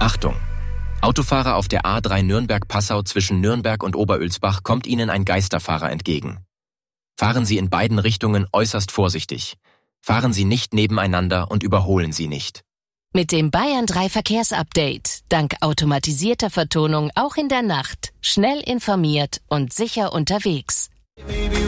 Achtung! Autofahrer auf der A3 Nürnberg-Passau zwischen Nürnberg und Oberölsbach kommt Ihnen ein Geisterfahrer entgegen. Fahren Sie in beiden Richtungen äußerst vorsichtig. Fahren Sie nicht nebeneinander und überholen Sie nicht. Mit dem Bayern 3 Verkehrsupdate, dank automatisierter Vertonung auch in der Nacht, schnell informiert und sicher unterwegs.